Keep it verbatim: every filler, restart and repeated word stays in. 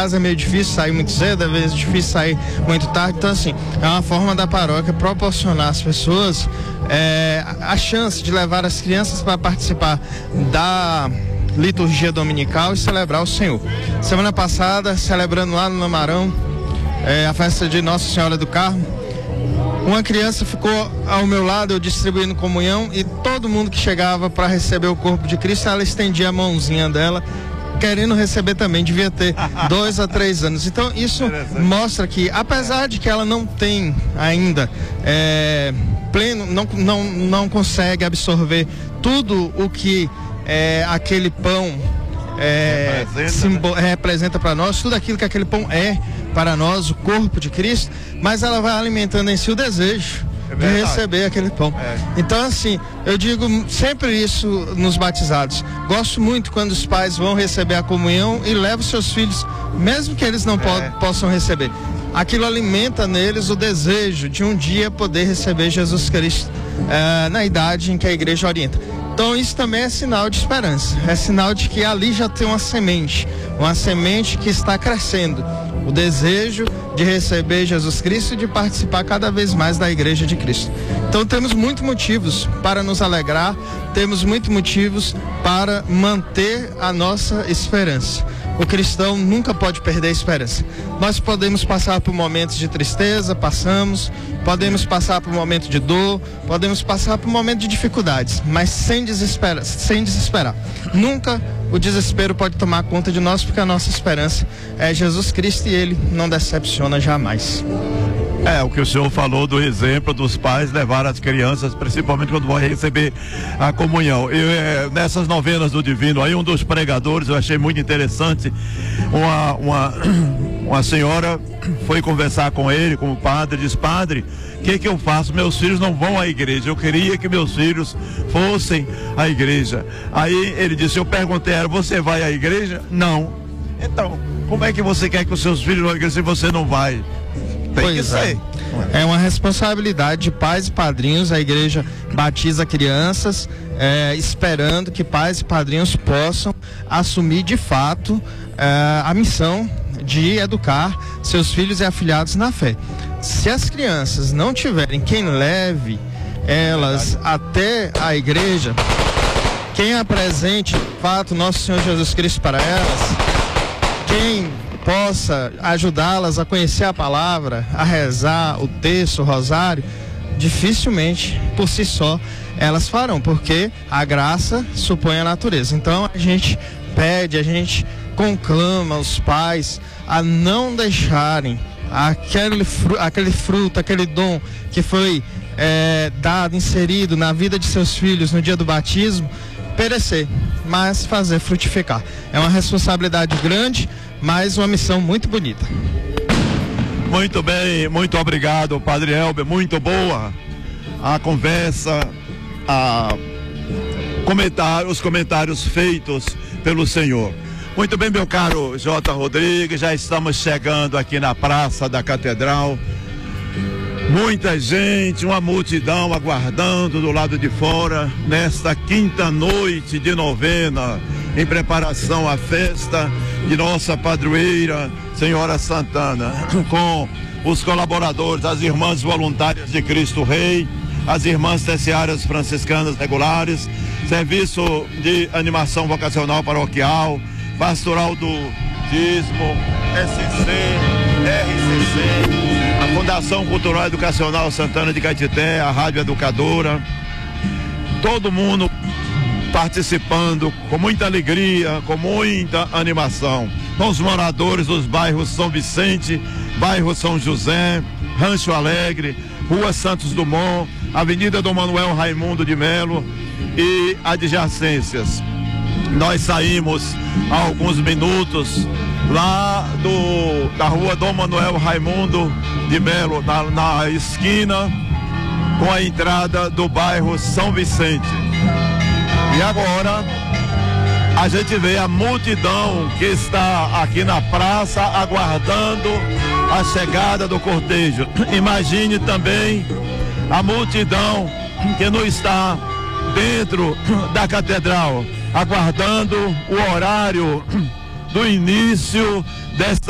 casa é meio difícil sair muito cedo, às vezes é difícil sair muito tarde. Então, assim, é uma forma da paróquia proporcionar às pessoas é, a chance de levar as crianças para participar da liturgia dominical e celebrar o Senhor. Semana passada, celebrando lá no Lamarão, é, a festa de Nossa Senhora do Carmo, uma criança ficou ao meu lado, eu distribuindo comunhão, e todo mundo que chegava para receber o corpo de Cristo, ela estendia a mãozinha dela, querendo receber também. Devia ter dois a três anos. Então isso mostra que, apesar de que ela não tem ainda é, pleno, não, não, não consegue absorver tudo o que é, aquele pão é, representa, né? representa para nós, tudo aquilo que aquele pão é para nós, o corpo de Cristo, mas ela vai alimentando em si o desejo é de receber aquele pão. É. Então, assim, eu digo sempre isso nos batizados. Gosto muito quando os pais vão receber a comunhão e levam seus filhos, mesmo que eles não é. po possam receber. Aquilo alimenta neles o desejo de um dia poder receber Jesus Cristo é, na idade em que a igreja orienta. Então isso também é sinal de esperança, é sinal de que ali já tem uma semente, uma semente que está crescendo, o desejo de receber Jesus Cristo e de participar cada vez mais da igreja de Cristo. Então temos muitos motivos para nos alegrar, temos muitos motivos para manter a nossa esperança. O cristão nunca pode perder a esperança. Nós podemos passar por momentos de tristeza, passamos, podemos passar por momentos de dor, podemos passar por momentos de dificuldades, mas sem desesperar, sem desesperar. Nunca o desespero pode tomar conta de nós, porque a nossa esperança é Jesus Cristo e Ele não decepciona jamais. É, o que o senhor falou do exemplo dos pais levar as crianças, principalmente quando vão receber a comunhão. Eu, é, nessas novenas do Divino, aí um dos pregadores, eu achei muito interessante, uma, uma, uma senhora foi conversar com ele, com o padre, diz: padre, o que que eu faço? Meus filhos não vão à igreja, eu queria que meus filhos fossem à igreja. Aí ele disse, eu perguntei, você vai à igreja? Não. Então, como é que você quer que os seus filhos vão à igreja se você não vai? Tem pois que ser. É. É uma responsabilidade de pais e padrinhos. A igreja batiza crianças, é, esperando que pais e padrinhos possam assumir de fato é, a missão de educar seus filhos e afilhados na fé. Se as crianças não tiverem quem leve elas até a igreja, quem apresente de fato nosso Senhor Jesus Cristo para elas, quem possa ajudá-las a conhecer a palavra, a rezar o terço, o rosário, dificilmente por si só elas farão, porque a graça supõe a natureza. Então a gente pede, a gente conclama os pais a não deixarem aquele, fru aquele fruto, aquele dom que foi é, dado, inserido na vida de seus filhos no dia do batismo, perecer, mas fazer frutificar. É uma responsabilidade grande, mas uma missão muito bonita. Muito bem, muito obrigado, Padre Elber, muito boa a conversa, a comentar, os comentários feitos pelo senhor. Muito bem, meu caro J. Rodrigues, já estamos chegando aqui na Praça da Catedral. Muita gente, uma multidão aguardando do lado de fora, nesta quinta noite de novena, em preparação à festa de nossa padroeira, Senhora Santana, com os colaboradores, as irmãs voluntárias de Cristo Rei, as irmãs terciárias franciscanas regulares, serviço de animação vocacional paroquial, pastoral do dízimo, S C, R C C, a Fundação Cultural Educacional Santana de Caetité, a Rádio Educadora, todo mundo participando com muita alegria, com muita animação. Com os moradores dos bairros São Vicente, bairro São José, Rancho Alegre, Rua Santos Dumont, Avenida Dom Manuel Raimundo de Melo e adjacências. Nós saímos há alguns minutos lá do, da Rua Dom Manuel Raimundo de Melo, na, na esquina com a entrada do bairro São Vicente. E agora a gente vê a multidão que está aqui na praça aguardando a chegada do cortejo. Imagine também a multidão que não está dentro da catedral, aguardando o horário do início desta